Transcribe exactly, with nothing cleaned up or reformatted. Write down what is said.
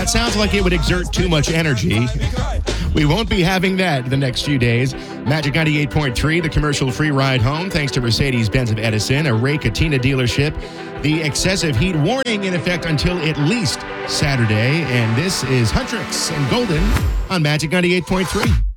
that sounds like it would exert too much energy. We won't be having that the next few days. Magic ninety-eight point three, the commercial-free ride home, thanks to Mercedes-Benz of Edison, a Ray Catena dealership. The excessive heat warning in effect until at least Saturday. And this is Huntrix and Golden on Magic ninety-eight point three.